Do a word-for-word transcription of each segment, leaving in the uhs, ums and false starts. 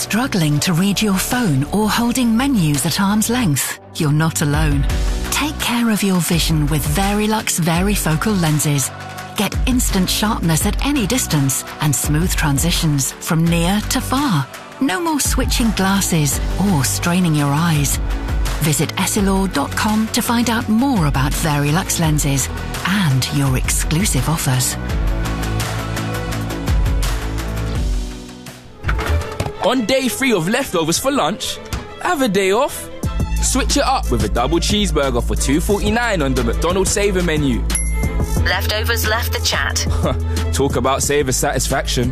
Struggling to read your phone or holding menus at arm's length? You're not alone. Take care of your vision with Verilux Varifocal lenses. Get instant sharpness at any distance and smooth transitions from near to far. No more switching glasses or straining your eyes. Visit Essilor dot com to find out more about Verilux lenses and your exclusive offers. On day three of leftovers for lunch, have a day off. Switch it up with a double cheeseburger for two forty-nine on the McDonald's Saver menu. Leftovers left the chat. Talk about Saver satisfaction.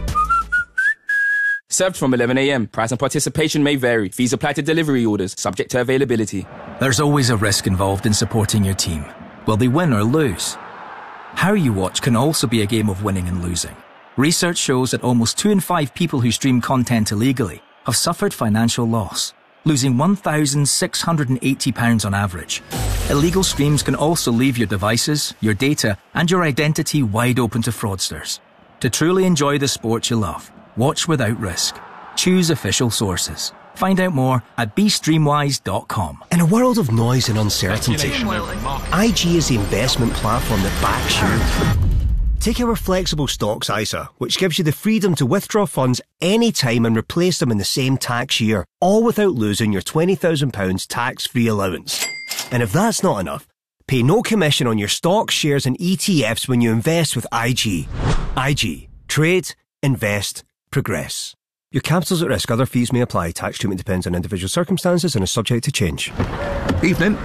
Served from eleven a.m. Price and participation may vary. Fees apply to delivery orders, subject to availability. There's always a risk involved in supporting your team. Will they win or lose? How you watch can also be a game of winning and losing. Research shows that almost two in five people who stream content illegally have suffered financial loss, losing one thousand six hundred eighty pounds on average. Illegal streams can also leave your devices, your data, and your identity wide open to fraudsters. To truly enjoy the sport you love, watch without risk. Choose official sources. Find out more at b streamwise dot com. In a world of noise and uncertainty, I G is the investment platform that backs you. Take our flexible stocks I S A, which gives you the freedom to withdraw funds anytime and replace them in the same tax year, all without losing your twenty thousand pounds tax-free allowance. And if that's not enough, pay no commission on your stocks, shares and E T Fs when you invest with I G. I G. Trade, invest, progress. Your capital's at risk. Other fees may apply. Tax treatment depends on individual circumstances and is subject to change. Evening.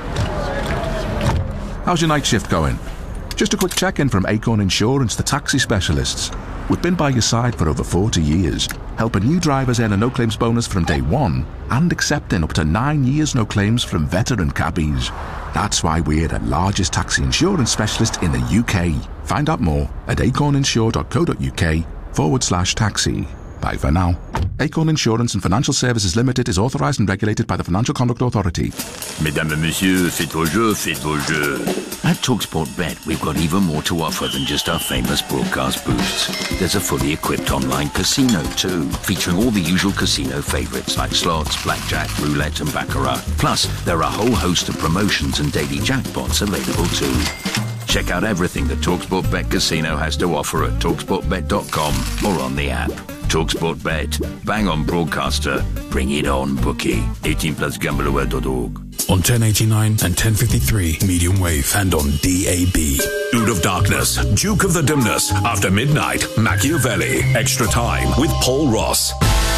How's your night shift going? Just a quick check-in from Acorn Insurance, the taxi specialists. We've been by your side for over forty years, helping new drivers earn a no-claims bonus from day one and accepting up to nine years no claims from veteran cabbies. That's why we're the largest taxi insurance specialist in the U K. Find out more at acorninsure.co.uk forward slash taxi. Bye for now. Acorn Insurance and Financial Services Limited is authorised and regulated by the Financial Conduct Authority. Mesdames et messieurs, faites vos jeux, faites vos jeux. At TalkSport Bet, we've got even more to offer than just our famous broadcast booths. There's a fully equipped online casino too, featuring all the usual casino favourites like slots, blackjack, roulette and baccarat. Plus, there are a whole host of promotions and daily jackpots available too. Check out everything that TalkSport Bet Casino has to offer at talk sport bet dot com or on the app. TalkSport Bet. Bang on broadcaster. Bring it on, bookie. eighteen plus gambler dot org. On ten eighty-nine and ten fifty-three medium wave and on D A B. Dude of Darkness, Duke of the Dimness, After Midnight, Machiavelli, Extra Time with Paul Ross.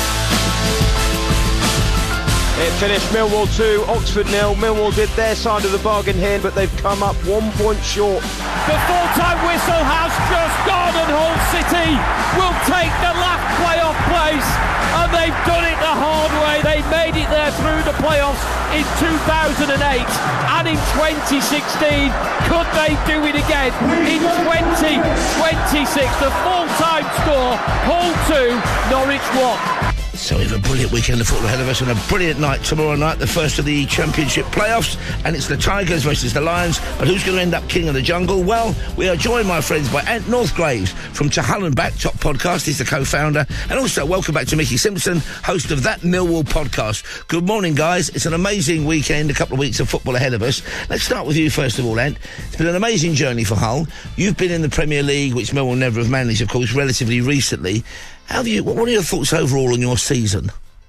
It finished Millwall two, Oxford nil. Millwall did their side of the bargain here, but they've come up one point short. The full-time whistle has just gone and Hull City will take the last playoff place, and they've done it the hard way. They made it there through the playoffs in two thousand eight, and in twenty sixteen, could they do it again? In twenty twenty-six, the full-time score, Hull two, Norwich one. So we have a brilliant weekend of football ahead of us and a brilliant night tomorrow night, the first of the Championship playoffs, and it's the Tigers versus the Lions. But who's going to end up king of the jungle? Well, we are joined, my friends, by Ant Northgraves from To Hull and Back, top podcast. He's the co-founder. And also, welcome back to Mickey Simpson, host of That Millwall podcast. Good morning, guys. It's an amazing weekend, a couple of weeks of football ahead of us. Let's start with you, first of all, Ant. It's been an amazing journey for Hull. You've been in the Premier League, which Millwall never have managed, of course, relatively recently. How have you, what are your thoughts overall on your season?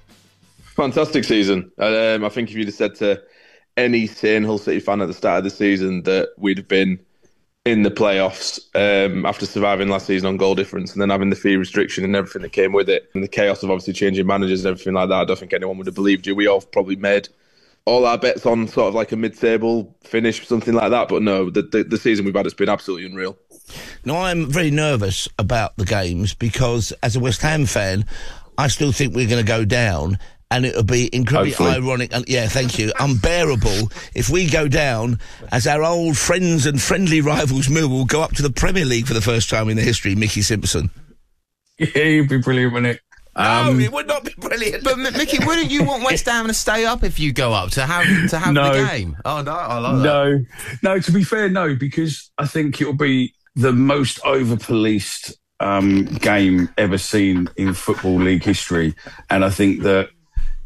Fantastic season. Um, I think if you'd have said to any sane Hull City fan at the start of the season that we'd have been in the playoffs um, after surviving last season on goal difference and then having the fee restriction and everything that came with it, and the chaos of obviously changing managers and everything like that, I don't think anyone would have believed you. We all probably made all our bets on sort of like a mid-table finish, something like that. But no, the, the, the season we've had has been absolutely unreal. Now, I'm very nervous about the games because, as a West Ham fan, I still think we're going to go down, and it would be incredibly Hopefully. ironic and, yeah, thank you, unbearable if we go down as our old friends and friendly rivals Millwall go up to the Premier League for the first time in their history, Mickey Simpson. Yeah, it'd be brilliant, wouldn't it? Um, no, it would not be brilliant. But Mickey, wouldn't you want West Ham to stay up if you go up to have to have no. the game? Oh no, I like that. No, no. To be fair, no, because I think it'll be the most over-policed um, game ever seen in Football League history, and I think that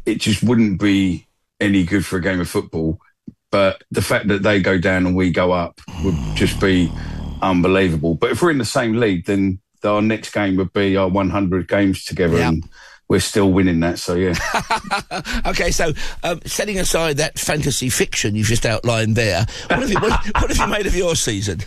it just wouldn't be any good for a game of football. But the fact that they go down and we go up would just be unbelievable. But if we're in the same league, then our next game would be our one hundred games together, yep. and we're still winning that, so yeah. OK, so um, setting aside that fantasy fiction you've just outlined there, what have you, what, what have you made of your season?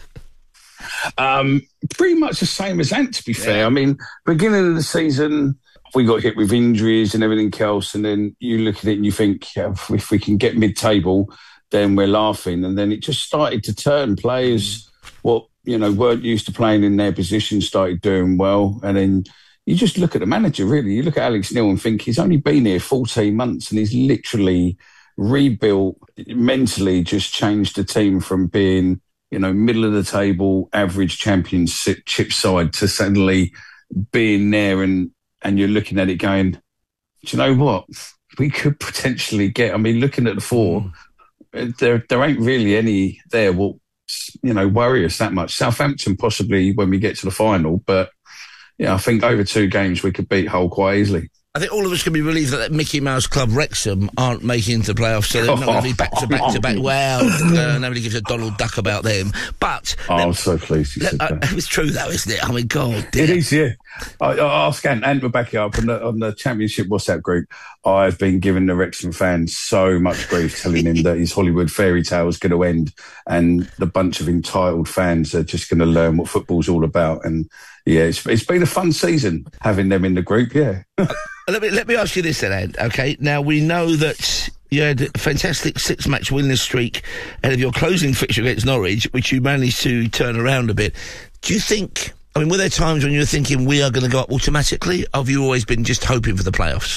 Um, pretty much the same as Ant, to be yeah. fair. I mean, beginning of the season, we got hit with injuries and everything else, and then you look at it and you think, yeah, if we can get mid-table, then we're laughing. And then it just started to turn. Players, what you know, weren't used to playing in their position, started doing well. And then you just look at the manager, really. You look at Alex Neil and think he's only been here fourteen months and he's literally rebuilt, mentally just changed the team from being, you know, middle of the table, average championship side to suddenly being there, and, and you're looking at it going, do you know what? We could potentially get, I mean, looking at the four, mm. there there ain't really any there what, you know, worry us that much. Southampton possibly when we get to the final, but yeah, I think over two games we could beat Hull quite easily. I think all of us can be relieved that, that Mickey Mouse Club Wrexham aren't making it to the playoffs, so they're not going to be back to back to back. Well, uh, nobody gives a Donald Duck about them. But oh, I'm so pleased you let, said uh, that. It's true, though, isn't it? I mean, God, dear. It is, yeah. I, I ask Ant, Ant will back it up on the, on the Championship WhatsApp group. I've been giving the Wrexham fans so much grief, telling him that his Hollywood fairy tale is going to end, and the bunch of entitled fans are just going to learn what football's all about. And yeah, it's, it's been a fun season having them in the group. Yeah. Let me let me ask you this then, Ed. Okay, now we know that you had a fantastic six-match winless streak ahead of your closing fixture against Norwich, which you managed to turn around a bit. Do you think? I mean, were there times when you were thinking we are going to go up automatically? Or have you always been just hoping for the playoffs?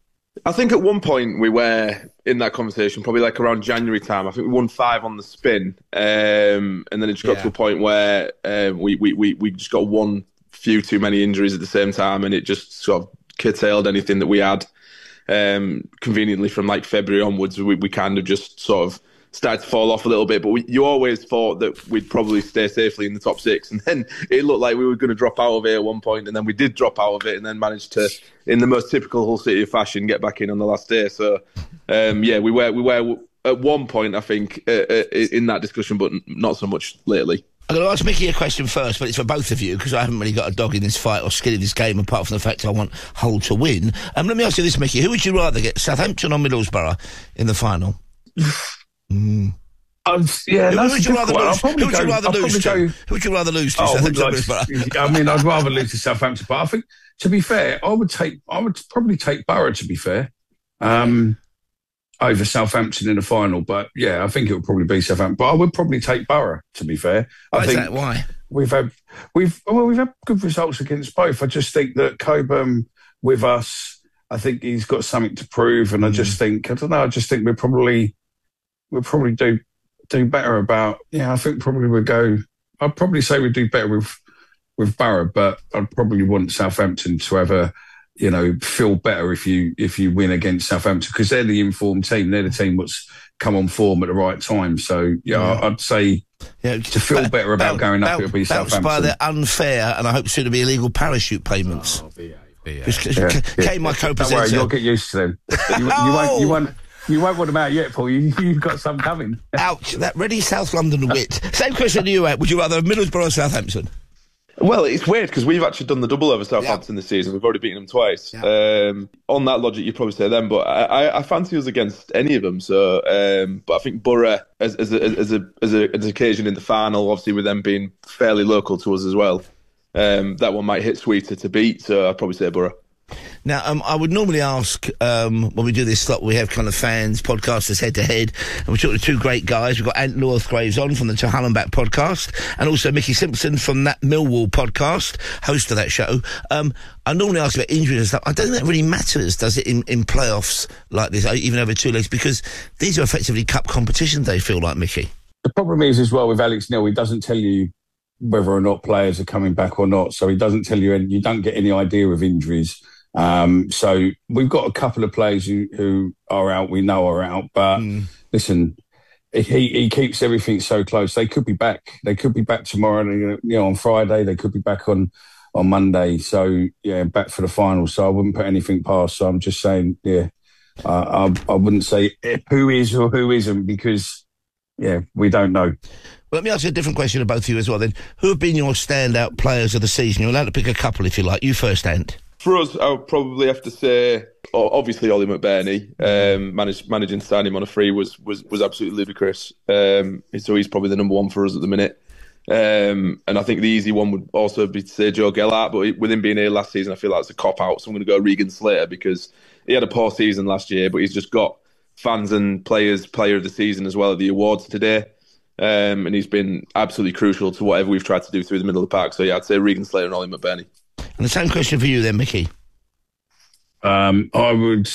I think at one point we were in that conversation, probably like around January time. I think we won five on the spin, um, and then it just got yeah. to a point where um, we, we we we just got one few too many injuries at the same time, and it just sort of curtailed anything that we had. Um, conveniently from like February onwards, we, we kind of just sort of started to fall off a little bit. But we, you always thought that we'd probably stay safely in the top six, and then it looked like we were going to drop out of it at one point, and then we did drop out of it, and then managed to, in the most typical Hull City fashion, get back in on the last day. So um, yeah, we were we were at one point, I think, uh, uh, in that discussion, but not so much lately. I'm going to ask Mickey a question first, but it's for both of you, because I haven't really got a dog in this fight or skin in this game, apart from the fact I want Hull to win. Um, let me ask you this, Mickey. Who would you rather get, Southampton or Middlesbrough, in the final? mm. Um, yeah, who, that's who would you rather lose? Who would you rather I'll lose to? Go, who would you rather lose to? Oh, Southampton like, or Middlesbrough? I mean, I'd rather lose to Southampton, but I think, to be fair, I would take, I would probably take Borough, to be fair, um, over Southampton in the final. But yeah, I think it would probably be Southampton. But I would probably take Borough, to be fair. Why I is think that? Why? We've had, we've, well, we've had good results against both. I just think that Coburn with us, I think he's got something to prove, and mm. I just think, I don't know, I just think we're probably, we'll probably do. do better about, yeah, I think probably we'd go, I'd probably say we'd do better with with Borough, but I'd probably want Southampton to have a, you know, feel better if you if you win against Southampton, because they're the informed team, they're the team that's come on form at the right time. So, yeah, yeah. I'd say yeah, to feel ba- better about ba- going up, ba- it'll be Southampton. By their unfair, and I hope soon to be illegal parachute payments. Oh, B A, B A. Just, yeah, yeah. Came my co-presenter. Don't worry, you'll get used to them. You, you won't, you won't You won't want them out yet, Paul. You, you've got some coming. Ouch, that ready South London wit. Same question to you, Ed. Would you rather Middlesbrough or Southampton? Well, it's weird because we've actually done the double over Southampton yeah. this season. We've already beaten them twice. Yeah. Um, on that logic, you'd probably say them, but I, I fancy us against any of them. So, um, but I think Borough, as, as, a, as, a, as, a, as an occasion in the final, obviously with them being fairly local to us as well, um, that one might hit sweeter to beat. So I'd probably say Borough. Now, um, I would normally ask, um, when we do this slot, we have kind of fans, podcasters head-to-head, and we're talking to two great guys. We've got Ant Northgraves on from the To Hull and Back podcast, and also Mickey Simpson from that Millwall podcast, host of that show. Um, I normally ask about injuries and stuff. I don't think that really matters, does it, in, in playoffs like this, even over two legs, because these are effectively cup competitions, they feel like, Mickey. The problem is, as well, with Alex Neil, he doesn't tell you whether or not players are coming back or not, so he doesn't tell you, and you don't get any idea of injuries. Um, so we've got a couple of players who, who are out, we know are out, but mm. listen, he, he keeps everything so close. They could be back. They could be back tomorrow, you know, on Friday. They could be back on, on Monday. So, yeah, back for the final. So I wouldn't put anything past. So I'm just saying, yeah, Uh, I, I wouldn't say who is or who isn't because, yeah, we don't know. Well, let me ask you a different question to both of you as well then. Who have been your standout players of the season? You're allowed to pick a couple if you like. You first, Ant. For us, I would probably have to say, obviously, Ollie McBurney. Um, managed, managing to sign him on a free was was, was absolutely ludicrous. Um, so he's probably the number one for us at the minute. Um, and I think the easy one would also be to say Joe Gellart, but with him being here last season, I feel like it's a cop-out. So I'm going to go Regan Slater because he had a poor season last year, but he's just got fans and players player of the season as well at the awards today. Um, and he's been absolutely crucial to whatever we've tried to do through the middle of the park. So yeah, I'd say Regan Slater and Ollie McBurney. And the same question for you then, Mickey. Um, I would,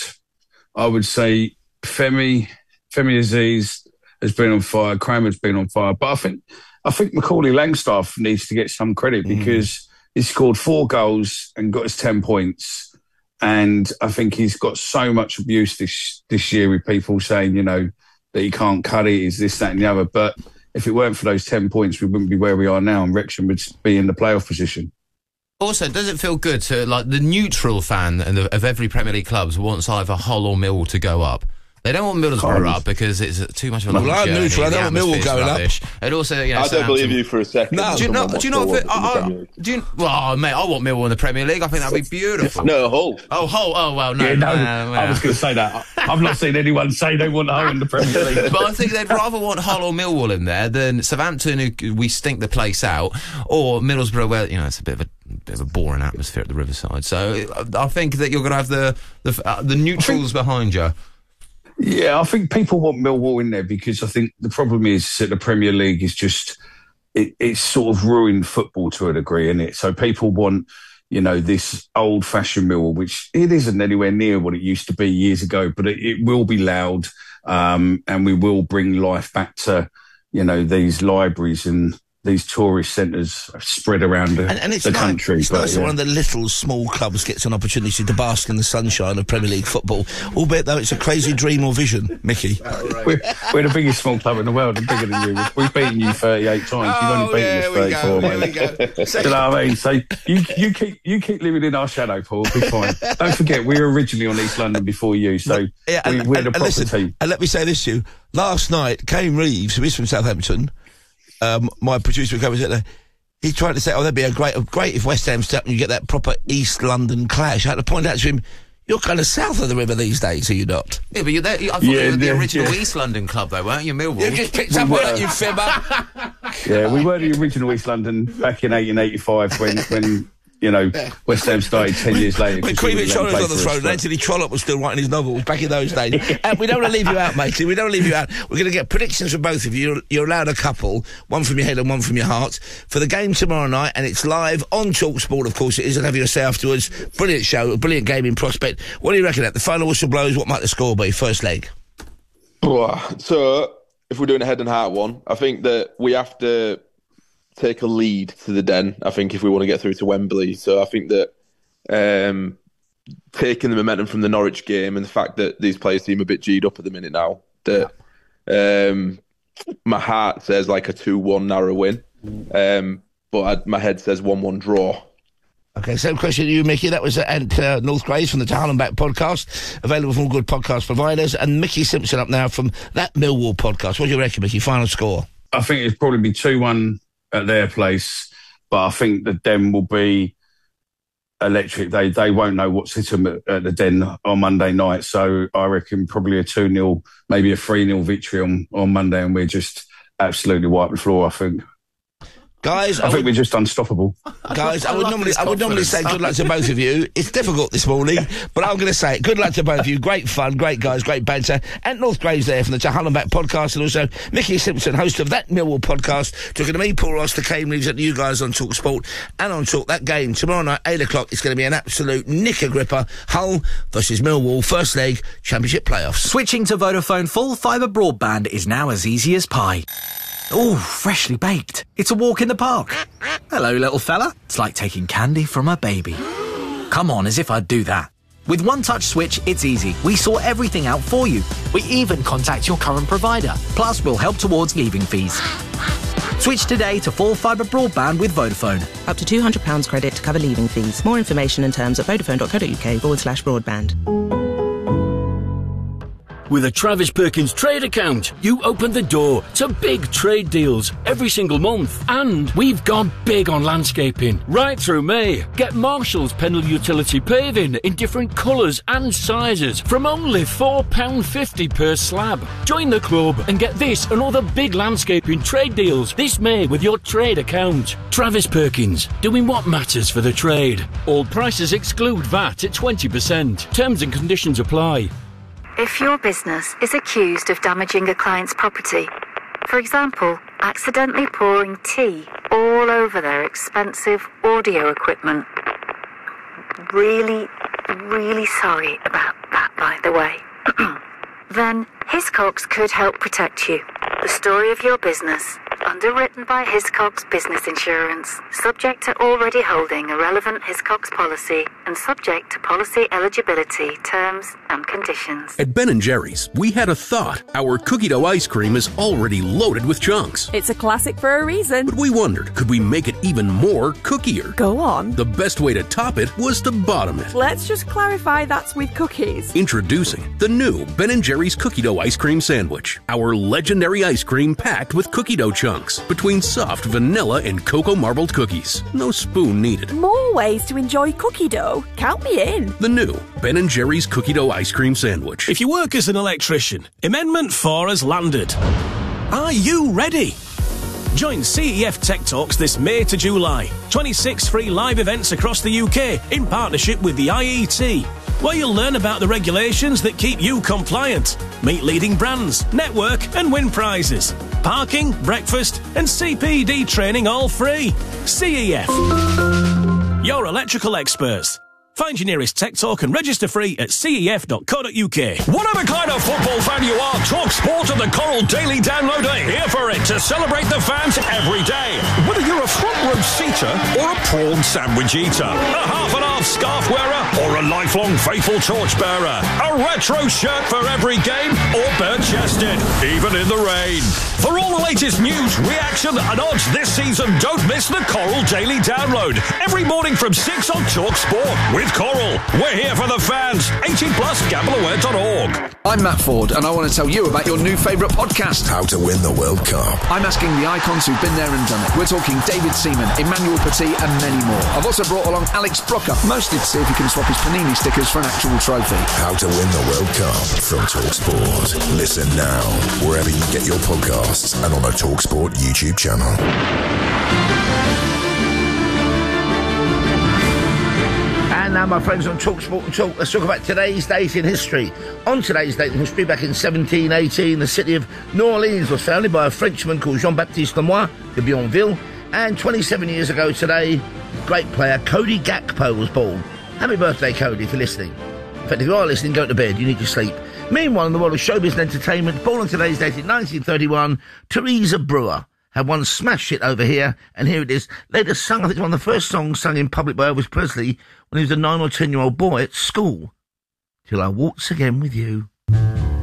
I would say Femi, Femi Aziz has been on fire. Kramer's been on fire, but I think, I think Macaulay Langstaff needs to get some credit mm. because he scored four goals and got us ten points. And I think he's got so much abuse this this year with people saying, you know, that he can't cut it, is this, that and the other. But if it weren't for those ten points, we wouldn't be where we are now and Wrexham would be in the playoff position. Also, does it feel good to, like, the neutral fan of every Premier League club wants either Hull or Millwall to go up? They don't want Middlesbrough up because it's too much of a long well, journey. I'm neutral. I don't want Millwall going rubbish. up. And also, you know, I don't believe you for a second. No, do you not? Do you not? Think, I, I, do you, well, mate, I want Millwall in the Premier League. I think that'd be beautiful. No, Hull. Oh, Hull. Oh, well, no. Yeah, no, uh, I was going to say that. I've not seen anyone say they want Hull in the Premier League. But I think they'd rather want Hull or Millwall in there than Southampton, who we stink the place out, or Middlesbrough, where, you know, it's a bit of a bit of a boring atmosphere at the Riverside. So I think that you're going to have the the, uh, the neutrals think, behind you. Yeah, I think people want Millwall in there because I think the problem is that the Premier League is just, it, it's sort of ruined football to a degree, isn't it? So people want, you know, this old-fashioned Millwall, which it isn't anywhere near what it used to be years ago, but it, it will be loud, um, and we will bring life back to, you know, these libraries and these tourist centres spread around the, and, and it's the nice, country. It's but, nice yeah. that one of the little small clubs gets an opportunity to bask in the sunshine of Premier League football, albeit though it's a crazy dream or vision, Mickey. we're, we're the biggest small club in the world and bigger than you. We've beaten you thirty-eight times. Oh, You've only beaten yeah, us thirty-four, mate. Do you know what I mean? So you, you, keep, you keep living in our shadow, Paul. Be fine. Don't forget, we were originally on East London before you, so yeah, we, and, we're and, the proper and listen, team. And let me say this to you. Last night, Kane Reeves, who is from Southampton, Um, my producer was there. He tried to say, "Oh, that'd be a great, great if West Ham step and you get that proper East London clash." I had to point out to him, "You're kind of south of the river these days, are you not?" Yeah, but you're there. I thought Yeah, you were the yeah, original yeah. East London club, though, weren't you, Millwall? You just picked up on that, you fibber. Yeah, we were the original East London back in eighteen eighty-five when, when you know, West Ham started ten years later. When Cream and Shoulders on the throne, and Anthony Trollope was still writing his novels back in those days. And we don't want to leave you out, matey. We don't want to leave you out. We're going to get predictions from both of you. You're, you're allowed a couple, one from your head and one from your heart, for the game tomorrow night, and it's live on TalkSport, of course it is, and have you a say afterwards. Brilliant show, a brilliant gaming prospect. What do you reckon at the final whistle blows? What might the score be? First leg. So, if we're doing a head and heart one, I think that we have to take a lead to the Den, I think, if we want to get through to Wembley. So I think that um, taking the momentum from the Norwich game and the fact that these players seem a bit G'd up at the minute now, that um, my heart says like a two one narrow win, um, but I, my head says one one draw. Okay, same question to you, Mickey. That was at uh, North Grays from the Town and Back podcast, available from all good podcast providers. And Mickey Simpson up now from that Millwall podcast. What do you reckon, Mickey? Final score? I think it'd probably be two one at their place, but I think the Den will be electric. They they won't know what's hit them at, at the Den on Monday night, so I reckon probably a two nil, maybe a three nil victory on, on Monday, and we're just absolutely wipe the floor, I think. Guys, I, I think would, we're just unstoppable. Guys, I, I would love normally this I would normally confidence. say good luck to both of you. It's difficult this morning, but I'm going to say it. Good luck to both of you. Great fun, great guys, great banter. And North Graves there from the Hull and Back podcast, and also Mickey Simpson, host of that Millwall podcast. Talking to me, Paul Ross, the Kane Reeves, and you guys on Talk Sport and on Talk. That game tomorrow night, eight o'clock. It's going to be an absolute knicker gripper. Hull versus Millwall, first leg, Championship playoffs. Switching to Vodafone full fibre broadband is now as easy as pie. Ooh, freshly baked. It's a walk in the park. Hello, little fella. It's like taking candy from a baby. Come on, as if I'd do that. With One Touch Switch, it's easy. We sort everything out for you. We even contact your current provider. Plus, we'll help towards leaving fees. Switch today to full fibre broadband with Vodafone. Up to two hundred pounds credit to cover leaving fees. More information and terms at vodafone.co.uk forward slash broadband. With a Travis Perkins trade account, you open the door to big trade deals every single month. And we've gone big on landscaping right through May. Get Marshall's Pendle Utility Paving in different colours and sizes from only four pounds fifty per slab. Join the club and get this and other big landscaping trade deals this May with your trade account. Travis Perkins, doing what matters for the trade. All prices exclude V A T at twenty percent. Terms and conditions apply. If your business is accused of damaging a client's property, for example, accidentally pouring tea all over their expensive audio equipment, really, really sorry about that, by the way, then Hiscox could help protect you. The story of your business, underwritten by Hiscox Business Insurance, subject to already holding a relevant Hiscox policy and subject to policy eligibility, terms and conditions. At Ben and Jerry's, we had a thought. Our cookie dough ice cream is already loaded with chunks. It's a classic for a reason. But we wondered, could we make it even more cookier? Go on. The best way to top it was to bottom it. Let's just clarify that's with cookies. Introducing the new Ben and Jerry's cookie dough ice cream sandwich. Our legendary ice cream packed with cookie dough chunks between soft vanilla and cocoa marbled cookies. No spoon needed. More ways to enjoy cookie dough. Count me in. The new Ben and Jerry's cookie dough ice cream sandwich. If you work as an electrician, Amendment four has landed. Are you ready? Join C E F Tech Talks this May to July. twenty-six free live events across the U K in partnership with the I E T, where you'll learn about the regulations that keep you compliant, meet leading brands, network and win prizes. Parking, breakfast and C P D training all free. C E F. Your electrical experts. Find your nearest Tech Talk and register free at c e f dot co dot u k. Whatever kind of football fan you are, Talk Sport and the Coral Daily Download are here for it to celebrate the fans every day. Whether you're a front row seater or a prawn sandwich eater, a half and half scarf wearer or a lifelong faithful torchbearer, a retro shirt for every game or bare-chested, even in the rain. For all the latest news, reaction and odds this season, don't miss the Coral Daily Download every morning from six on Talk Sport with Coral. We're here for the fans. eighteen plus, gamble aware dot org. I'm Matt Ford, and I want to tell you about your new favourite podcast, How to Win the World Cup. I'm asking the icons who've been there and done it. We're talking David Seaman, Emmanuel Petit, and many more. I've also brought along Alex Brocker, mostly to see if he can swap his Panini stickers for an actual trophy. How to Win the World Cup from TalkSport. Listen now, wherever you get your podcasts and on the TalkSport YouTube channel. And now, my friends, on Talk Sport and Talk, let's talk about today's date in history. On today's date in history, back in seventeen eighteen, the city of New Orleans was founded by a Frenchman called Jean-Baptiste Lemoyne de Bienville. And twenty-seven years ago today, great player Cody Gakpo was born. Happy birthday, Cody, if you're listening. In fact, if you are listening, go to bed. You need to sleep. Meanwhile, in the world of showbiz and entertainment, born on today's date in nineteen thirty-one, Teresa Brewer had one smash hit over here, and here it is. Later sung, I think, one of the first songs sung in public by Elvis Presley when he was a nine or ten-year-old boy at school. Till I waltz again with you.